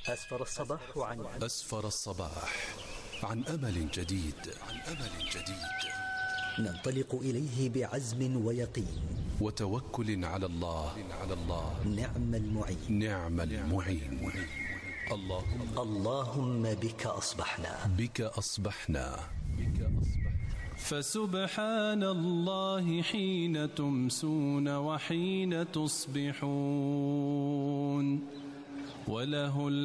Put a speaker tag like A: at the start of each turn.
A: أسفر الصباح عن أمل جديد.
B: ننطلق إليه بعزم ويقين
A: وتوكل على الله.
B: نعم المعين. اللهم بك أصبحنا.
C: فسبحان الله حين تمسون وحين تصبحون، وله